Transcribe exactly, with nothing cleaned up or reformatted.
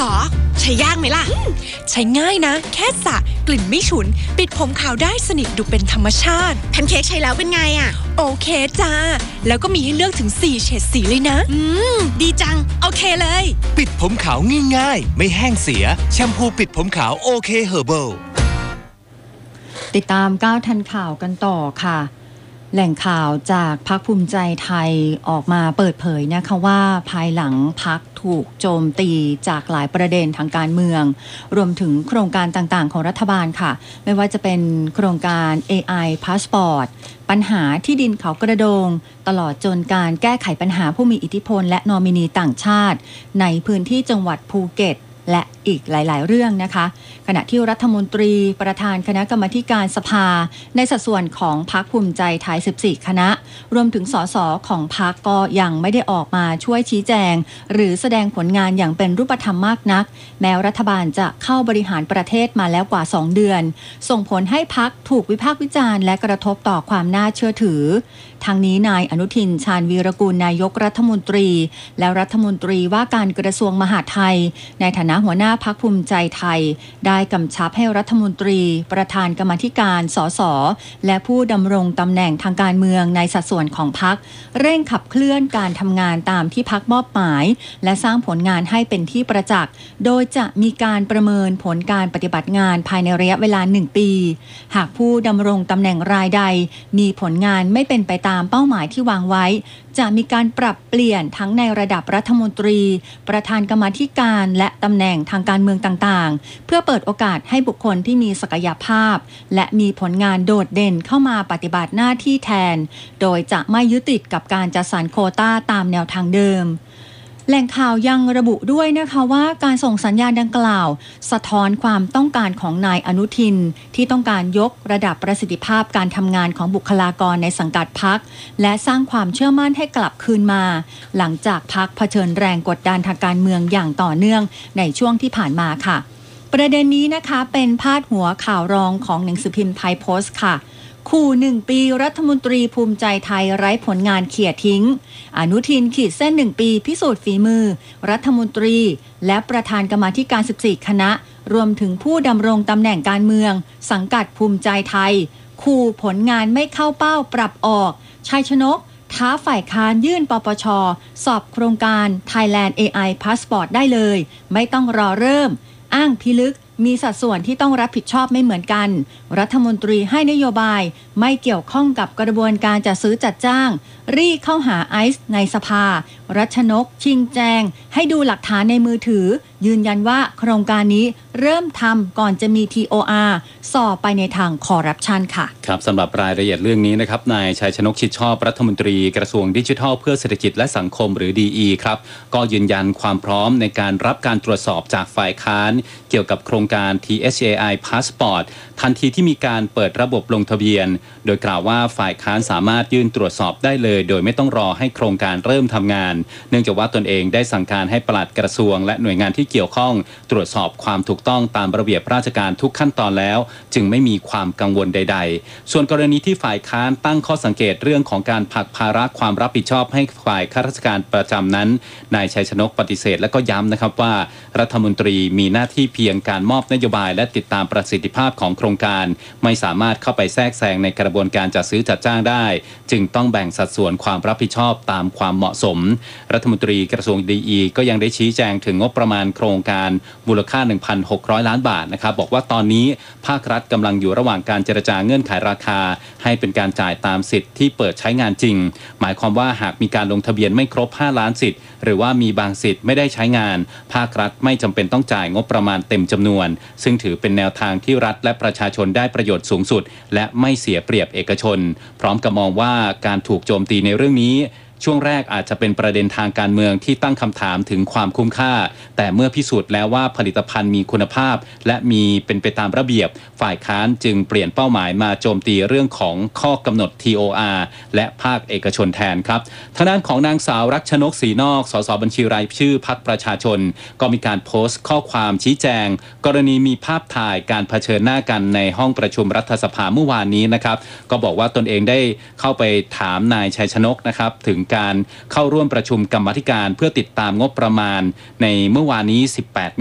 รอใช้ยากไหมล่ะใช้ง่ายนะแค่สระกลิ่นไม่ฉุนปิดผมขาวได้สนิทดูเป็นธรรมชาติแพนเค้กใช้แล้วเป็นไงอ่ะโอเคจ้าแล้วก็มีให้เลือกถึงสี่เฉดสีเลยนะอืมดีจังโอเคเลยปิดผมขาวง่ายๆไม่แห้งเสียแชมพูปิดผมขาวโอเคเฮอร์เบิลติดตามก้าวทันข่าวกันต่อค่ะแหล่งข่าวจากพรรคภูมิใจไทยออกมาเปิดเผยนะคะว่าภายหลังพรรคถูกโจมตีจากหลายประเด็นทางการเมืองรวมถึงโครงการต่างๆของรัฐบาลค่ะไม่ว่าจะเป็นโครงการ เอ ไอ Passport ปัญหาที่ดินเขากระโดงตลอดจนการแก้ไขปัญหาผู้มีอิทธิพลและนอมินีต่างชาติในพื้นที่จังหวัดภูเก็ตและอีกหลายๆเรื่องนะคะขณะที่รัฐมนตรีประธานคณะกรรมาการสภาในสัดส่วนของพรรคภูมิใจไทยสิบสี่คณะรวมถึงสสของพรรคก็ยังไม่ได้ออกมาช่วยชี้แจงหรือแสดงผลงานอย่างเป็นรูปธรรมมากนักแม้รัฐบาลจะเข้าบริหารประเทศมาแล้วกว่าสองเดือนส่งผลให้พรรคถูกวิพากษ์วิจารณ์และกระทบต่อความน่าเชื่อถือทางนี้นายอนุทินชาญวีรกูลนายกรัฐมนตรีและรัฐมนตรีว่าการกระทรวงมหาดไทยในฐานะหัวหน้าพรรคภูมิใจไทยได้กำชับให้รัฐมนตรีประธานกรรมาธิการสสและผู้ดำรงตำแหน่งทางการเมืองในสัดส่วนของพรรคเร่งขับเคลื่อนการทำงานตามที่พรรคมอบหมายและสร้างผลงานให้เป็นที่ประจักษ์โดยจะมีการประเมินผลการปฏิบัติงานภายในระยะเวลาหนึ่งปีหากผู้ดำรงตำแหน่งรายใดมีผลงานไม่เป็นไปตามเป้าหมายที่วางไว้จะมีการปรับเปลี่ยนทั้งในระดับรัฐมนตรีประธานกรรมาธิการและตำแหน่งทางการเมืองต่างๆเพื่อเปิดโอกาสให้บุคคลที่มีศักยภาพและมีผลงานโดดเด่นเข้ามาปฏิบัติหน้าที่แทนโดยจะไม่ยึดติดกับการจัดสรรโควต้าตามแนวทางเดิมแหล่งข่าวยังระบุด้วยนะคะว่าการส่งสัญญาณดังกล่าวสะท้อนความต้องการของนายอนุทินที่ต้องการยกระดับประสิทธิภาพการทำงานของบุคลากรในสังกัดพรรคและสร้างความเชื่อมั่นให้กลับคืนมาหลังจากพรรคเผชิญแรงกดดันทางการเมืองอย่างต่อเนื่องในช่วงที่ผ่านมาค่ะประเด็นนี้นะคะเป็นพาดหัวข่าวรองของหนังสือพิมพ์ไทยโพสต์ค่ะคู่หนึ่งปีรัฐมนตรีภูมิใจไทยไร้ผลงานเขี่ยทิ้งอนุทินขีดเส้นหนึ่งปีพิสูจน์ฝีมือรัฐมนตรีและประธานกรรมาธิการสิบสี่คณะรวมถึงผู้ดำรงตำแหน่งการเมืองสังกัดภูมิใจไทยคู่ผลงานไม่เข้าเป้าปรับออกชัยชนกท้าฝ่ายค้านยื่นปปช.สอบโครงการ Thailand เอ ไอ Passport ได้เลยไม่ต้องรอเริ่มอ้างพิลึกมีสัดส่วนที่ต้องรับผิดชอบไม่เหมือนกันรัฐมนตรีให้นโยบายไม่เกี่ยวข้องกับกระบวนการจัดซื้อจัดจ้างรีเข้าหาไอซ์ในสภารัชนกชิงแจงให้ดูหลักฐานในมือถือยืนยันว่าโครงการนี้เริ่มทำก่อนจะมี ที โอ อาร์ สอบไปในทางคอร์รัปชันค่ะครับสำหรับรายละเอียดเรื่องนี้นะครับนายชัยชนกชิดชอบรัฐมนตรีกระทรวงดิจิทัลเพื่อเศรษฐกิจและสังคมหรือ ดี อี ครับก็ยืนยันความพร้อมในการรับการตรวจสอบจากฝ่ายค้านเกี่ยวกับโครงการ ที เอช เอ ไอ Passport ทันทีที่มีการเปิดระบบลงทะเบียนโดยกล่าวว่าฝ่ายค้านสามารถยื่นตรวจสอบได้เลยโดยไม่ต้องรอให้โครงการเริ่มทำงานเนื่องจากว่าตนเองได้สั่งการให้ปลัดกระทรวงและหน่วยงานที่เกี่ยวข้องตรวจสอบความถูกต้องตามระเบียบราชการทุกขั้นตอนแล้วจึงไม่มีความกังวลใดๆส่วนกรณีที่ฝ่ายค้านตั้งข้อสังเกตเรื่องของการผลักภาระความรับผิดชอบให้ฝ่ายข้าราชการประจำนั้นนายชัยชนกปฏิเสธและก็ย้ำนะครับว่ารัฐมนตรีมีหน้าที่เพียงการมอบนโยบายและติดตามประสิทธิภาพของโครงการไม่สามารถเข้าไปแทรกแซงในกระบวนการจัดซื้อจัดจ้างได้จึงต้องแบ่งสัดส่วนความรับผิดชอบตามความเหมาะสมรัฐมนตรีกระทรวง ดี อี ก็ยังได้ชี้แจงถึงงบประมาณโครงการมูลค่า หนึ่งพันหกร้อย ล้านบาทนะครับบอกว่าตอนนี้ภาครัฐกำลังอยู่ระหว่างการเจรจาเงื่อนไขราคาให้เป็นการจ่ายตามสิทธิ์ที่เปิดใช้งานจริงหมายความว่าหากมีการลงทะเบียนไม่ครบห้าล้านสิทธิ์หรือว่ามีบางสิทธิ์ไม่ได้ใช้งานภาครัฐไม่จำเป็นต้องจ่ายงบประมาณเต็มจำนวนซึ่งถือเป็นแนวทางที่รัฐและประชาชนได้ประโยชน์สูงสุดและไม่เสียเปรียบเอกชนพร้อมกับมองว่าการถูกโจมตีในเรื่องนี้ช่วงแรกอาจจะเป็นประเด็นทางการเมืองที่ตั้งคำถามถึงความคุ้มค่าแต่เมื่อพิสูจน์แล้วว่าผลิตภัณฑ์มีคุณภาพและมีเป็นไปตามระเบียบฝ่ายค้านจึงเปลี่ยนเป้าหมายมาโจมตีเรื่องของข้อกำหนด ที โอ อาร์ และภาคเอกชนแทนครับทางด้านของนางสาวรักชนกศรีนอกสสบัญชีรายชื่อพรรคประชาชนก็มีการโพสต์ข้อความชี้แจงกรณีมีภาพถ่ายการเผชิญหน้ากันในห้องประชุมรัฐสภาเมื่อวานนี้นะครับก็บอกว่าตนเองได้เข้าไปถามนายชัยชนกนะครับถึงการเข้าร่วมประชุมกรรมาธิการเพื่อติดตามงบประมาณในเมื่อวานนี้สิบแปด